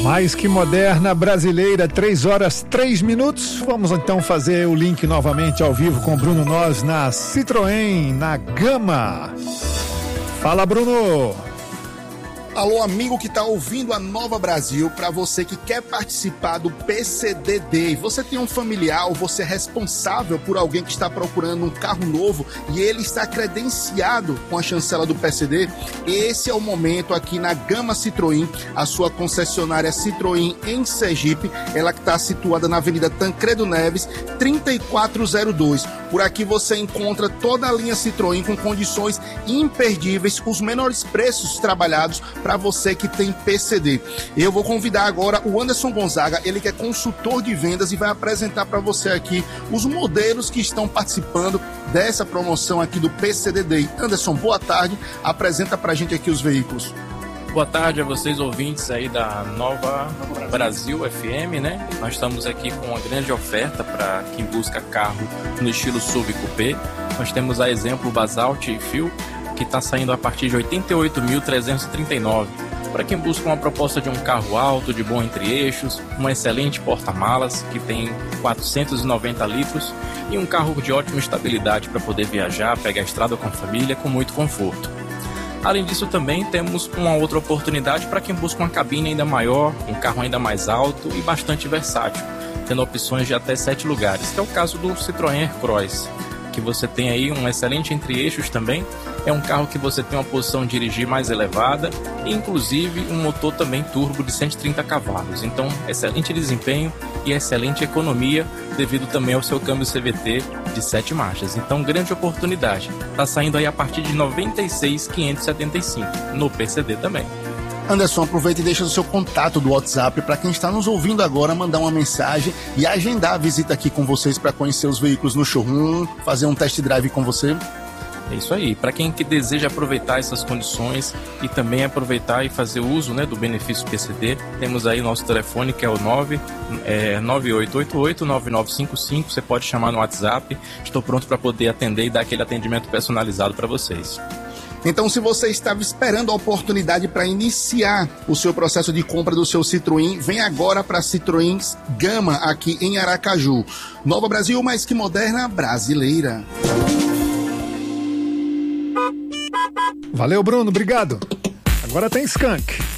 Mais que moderna, brasileira, 3h03. Vamos então fazer o link novamente ao vivo com o Bruno Nós na Citroën, na Gama. Fala, Bruno! Alô, amigo que está ouvindo a Nova Brasil, para você que quer participar do PCD Day, você tem um familiar ou você é responsável por alguém que está procurando um carro novo e ele está credenciado com a chancela do PCD, esse é o momento aqui na Gama Citroën, a sua concessionária Citroën em Sergipe, ela que está situada na Avenida Tancredo Neves, 3402. Por aqui você encontra toda a linha Citroën com condições imperdíveis, os menores preços trabalhados para você que tem PCD. Eu vou convidar agora o Anderson Gonzaga, ele que é consultor de vendas e vai apresentar para você aqui os modelos que estão participando dessa promoção aqui do PCD Day. Anderson, boa tarde, apresenta para a gente aqui os veículos. Boa tarde a vocês ouvintes aí da Nova Brasil FM, né? Nós estamos aqui com uma grande oferta para quem busca carro no estilo SUV Coupé. Nós temos a exemplo o Basalt e Fio, que está saindo a partir de 88.339. Para quem busca uma proposta de um carro alto, de bom entre-eixos, um excelente porta-malas, que tem 490 litros, e um carro de ótima estabilidade para poder viajar, pegar a estrada com a família com muito conforto. Além disso, também temos uma outra oportunidade para quem busca uma cabine ainda maior, um carro ainda mais alto e bastante versátil, tendo opções de até 7 lugares, que é o caso do Citroën Aircross, que você tem aí um excelente entre-eixos também, é um carro que você tem uma posição de dirigir mais elevada e inclusive um motor também turbo de 130 cavalos, então excelente desempenho e excelente economia devido também ao seu câmbio CVT de 7 marchas, então grande oportunidade, está saindo aí a partir de 96.575 no PCD também. Anderson, aproveita e deixa o seu contato do WhatsApp para quem está nos ouvindo agora mandar uma mensagem e agendar a visita aqui com vocês para conhecer os veículos no showroom, fazer um test drive com você. É isso aí, para quem que deseja aproveitar essas condições e também aproveitar e fazer uso, né, do benefício PCD, temos aí nosso telefone que é o 9888-9955, você pode chamar no WhatsApp, estou pronto para poder atender e dar aquele atendimento personalizado para vocês. Então, se você estava esperando a oportunidade para iniciar o seu processo de compra do seu Citroën, vem agora para a Citroën Gama, aqui em Aracaju. Nova Brasil, mais que moderna, brasileira. Valeu, Bruno, obrigado. Agora tem Skank.